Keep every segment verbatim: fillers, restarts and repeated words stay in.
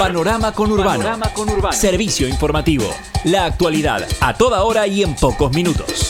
Panorama Conurbano. Panorama Conurbano. Servicio informativo. La actualidad a toda hora y en pocos minutos.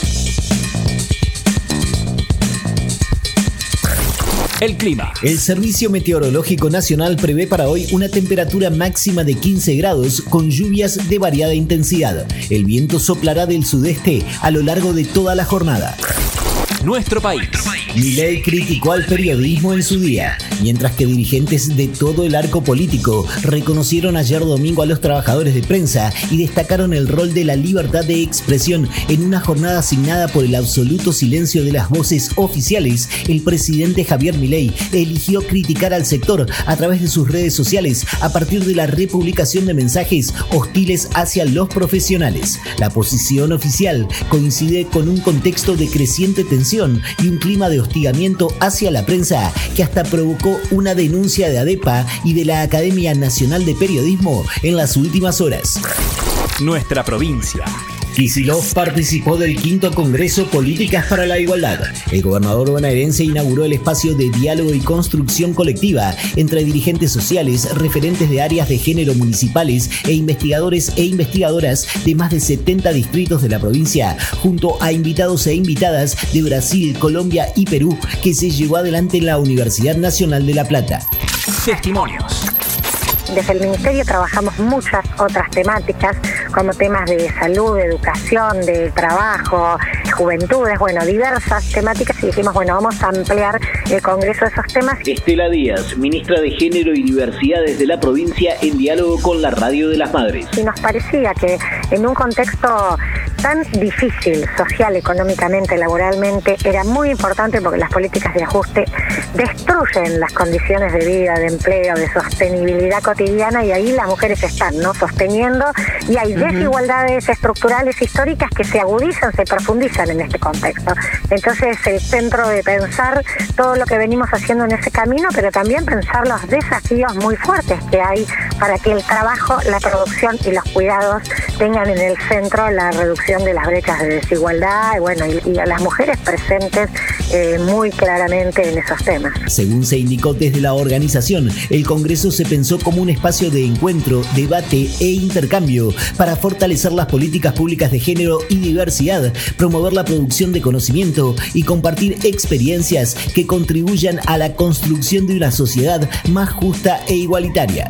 El clima. El Servicio Meteorológico Nacional prevé para hoy una temperatura máxima de quince grados con lluvias de variada intensidad. El viento soplará del sudeste a lo largo de toda la jornada. Nuestro país. Milei criticó al periodismo en su día, mientras que dirigentes de todo el arco político reconocieron ayer domingo a los trabajadores de prensa y destacaron el rol de la libertad de expresión en una jornada asignada por el absoluto silencio de las voces oficiales. El presidente Javier Milei eligió criticar al sector a través de sus redes sociales a partir de la republicación de mensajes hostiles hacia los profesionales. La posición oficial coincide con un contexto de creciente tensión y un clima de hostigamiento hacia la prensa que hasta provocó una denuncia de ADEPA y de la Academia Nacional de Periodismo en las últimas horas. Nuestra provincia. Kicillof participó del quinto Congreso Políticas para la Igualdad. El gobernador bonaerense inauguró el espacio de diálogo y construcción colectiva entre dirigentes sociales, referentes de áreas de género municipales e investigadores e investigadoras de más de setenta distritos de la provincia, junto a invitados e invitadas de Brasil, Colombia y Perú, que se llevó adelante en la Universidad Nacional de La Plata. Testimonios. Desde el Ministerio trabajamos muchas otras temáticas, como temas de salud, de educación, de trabajo, juventudes, bueno, diversas temáticas, y dijimos, bueno, vamos a ampliar el Congreso de esos temas. Estela Díaz, ministra de Género y Diversidades de la provincia, en diálogo con la Radio de las Madres. Y nos parecía que en un contexto tan difícil, social, económicamente, laboralmente, era muy importante porque las políticas de ajuste destruyen las condiciones de vida, de empleo, de sostenibilidad cotidiana, y ahí las mujeres están, ¿no?, sosteniendo, y hay desigualdades estructurales históricas que se agudizan, se profundizan en este contexto. Entonces, el centro de pensar todo lo que venimos haciendo en ese camino, pero también pensar los desafíos muy fuertes que hay para que el trabajo, la producción y los cuidados tengan en el centro la reducción de las brechas de desigualdad, y bueno, y, y a las mujeres presentes eh, muy claramente en esos temas. Según se indicó desde la organización, el Congreso se pensó como un espacio de encuentro, debate e intercambio para fortalecer las políticas públicas de género y diversidad, promover la producción de conocimiento y compartir experiencias que contribuyan a la construcción de una sociedad más justa e igualitaria.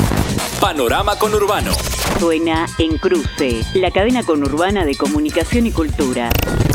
Panorama Conurbano. Suena en Cruce, la cadena conurbana de comunicación y cultura.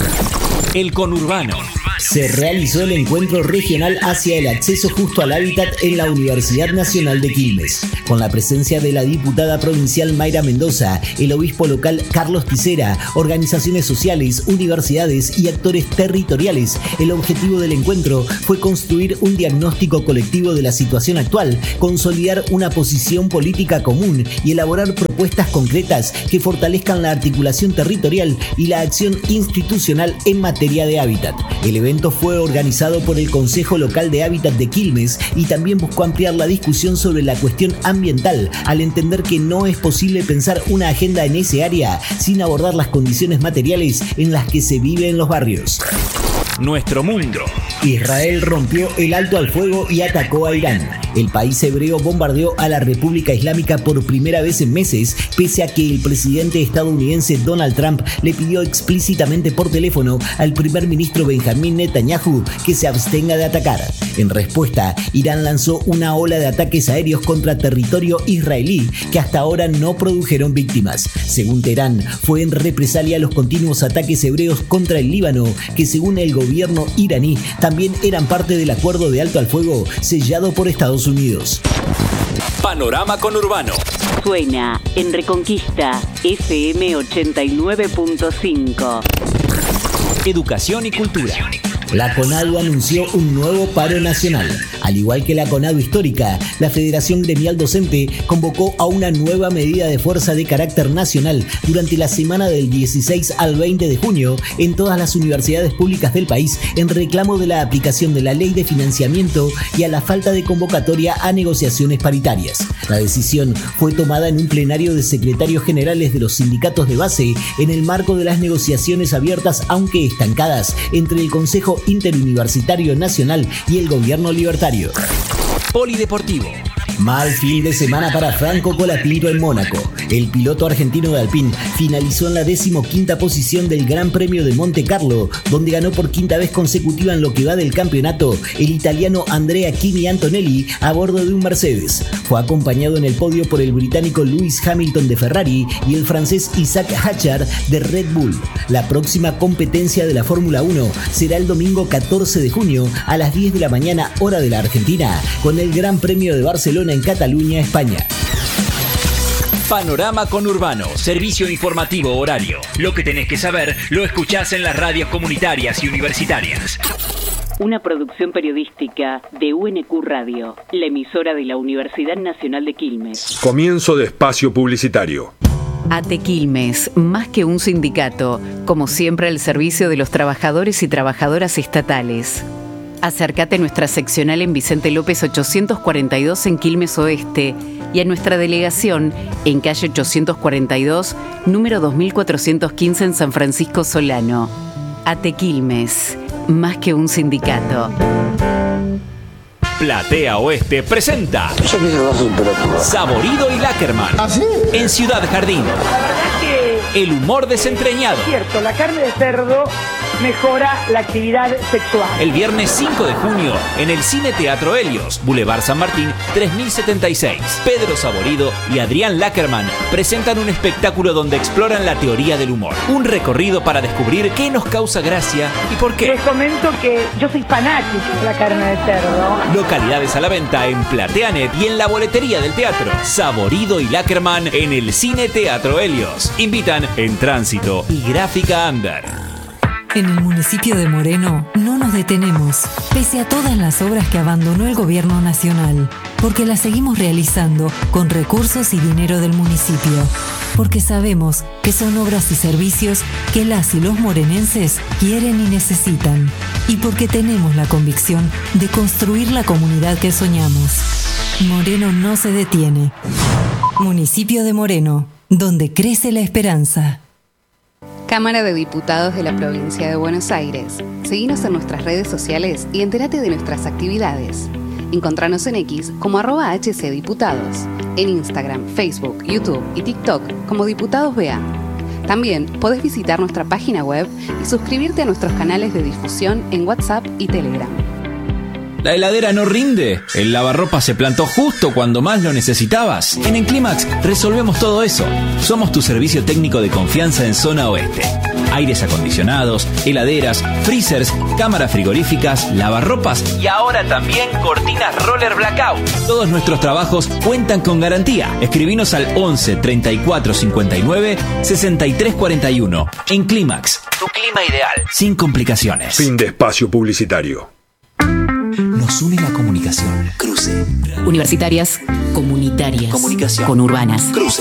El Conurbano. Se realizó el encuentro regional hacia el acceso justo al hábitat en la Universidad Nacional de Quilmes, con la presencia de la diputada provincial Mayra Mendoza, el obispo local Carlos Ticera, organizaciones sociales, universidades y actores territoriales. El objetivo del encuentro fue construir un diagnóstico colectivo de la situación actual, consolidar una posición política común y elaborar propuestas concretas que fortalezcan la articulación territorial y la acción institucional en materia de hábitat. El evento fue organizado por el Consejo Local de Hábitat de Quilmes y también buscó ampliar la discusión sobre la cuestión ambiental, al entender que no es posible pensar una agenda en ese área sin abordar las condiciones materiales en las que se vive en los barrios. Nuestro mundo. Israel rompió el alto al fuego y atacó a Irán. El país hebreo bombardeó a la República Islámica por primera vez en meses, pese a que el presidente estadounidense Donald Trump le pidió explícitamente por teléfono al primer ministro Benjamín Netanyahu que se abstenga de atacar. En respuesta, Irán lanzó una ola de ataques aéreos contra territorio israelí que hasta ahora no produjeron víctimas. Según Teherán, fue en represalia a los continuos ataques hebreos contra el Líbano, que según el gobierno iraní también eran parte del acuerdo de alto al fuego sellado por Estados Unidos. Panorama Conurbano. Suena en Reconquista F M ochenta y nueve punto cinco. Educación y cultura. La CONADU anunció un nuevo paro nacional. Al igual que la CONADU histórica, la Federación Gremial Docente convocó a una nueva medida de fuerza de carácter nacional durante la semana del dieciséis al veinte de junio en todas las universidades públicas del país en reclamo de la aplicación de la Ley de Financiamiento y a la falta de convocatoria a negociaciones paritarias. La decisión fue tomada en un plenario de secretarios generales de los sindicatos de base en el marco de las negociaciones abiertas, aunque estancadas, entre el Consejo Interuniversitario Nacional y el Gobierno Libertario. Polideportivo. Mal fin de semana para Franco Colapinto en Mónaco. El piloto argentino de Alpine finalizó en la decimoquinta posición del Gran Premio de Monte Carlo, donde ganó por quinta vez consecutiva en lo que va del campeonato el italiano Andrea Kimi Antonelli a bordo de un Mercedes. Fue acompañado en el podio por el británico Lewis Hamilton de Ferrari y el francés Isaac Hadjar de Red Bull. La próxima competencia de la Fórmula uno será el domingo catorce de junio a las diez de la mañana hora de la Argentina, con el Gran Premio de Barcelona en Cataluña, España. Panorama Conurbano, servicio informativo horario. Lo que tenés que saber lo escuchás en las radios comunitarias y universitarias. Una producción periodística de U N Q Radio, la emisora de la Universidad Nacional de Quilmes. Comienzo de espacio publicitario. ATE Quilmes, más que un sindicato, como siempre al servicio de los trabajadores y trabajadoras estatales. Acércate a nuestra seccional en Vicente López ochocientos cuarenta y dos en Quilmes Oeste y a nuestra delegación en calle ochocientos cuarenta y dos, número dos mil cuatrocientos quince en San Francisco Solano. ATE Quilmes, más que un sindicato. Platea Oeste presenta Saborido y Lackerman. ¿Ah, sí? En Ciudad Jardín. El humor desentrañado. Es cierto, la carne de cerdo mejora la actividad sexual. El viernes cinco de junio en el Cine Teatro Helios, Boulevard San Martín tres mil setenta y seis. Pedro Saborido y Adrián Lackerman presentan un espectáculo donde exploran la teoría del humor. Un recorrido para descubrir qué nos causa gracia y por qué. Les comento que yo soy fanático de la carne de cerdo. Localidades a la venta en PlateaNet y en la boletería del teatro. Saborido y Lackerman en el Cine Teatro Helios. Invitan En Tránsito y Gráfica Under. En el municipio de Moreno no nos detenemos, pese a todas las obras que abandonó el gobierno nacional, porque las seguimos realizando con recursos y dinero del municipio, porque sabemos que son obras y servicios que las y los morenenses quieren y necesitan, y porque tenemos la convicción de construir la comunidad que soñamos. Moreno no se detiene. Municipio de Moreno, donde crece la esperanza. Cámara de Diputados de la Provincia de Buenos Aires. Seguinos en nuestras redes sociales y entérate de nuestras actividades. Encontranos en X como arroba hcdiputados, en Instagram, Facebook, YouTube y TikTok como Diputados B A. También podés visitar nuestra página web y suscribirte a nuestros canales de difusión en WhatsApp y Telegram. ¿La heladera no rinde? ¿El lavarropa se plantó justo cuando más lo necesitabas? En Enclimax resolvemos todo eso. Somos tu servicio técnico de confianza en zona oeste. Aires acondicionados, heladeras, freezers, cámaras frigoríficas, lavarropas y ahora también cortinas roller blackout. Todos nuestros trabajos cuentan con garantía. Escribinos al once treinta y cuatro cincuenta y nueve sesenta y tres cuarenta y uno. Enclimax, tu clima ideal, sin complicaciones. Fin de espacio publicitario. Nos une la comunicación. Cruce. Universitarias, comunitarias, Comunicación. conurbanas. Cruce.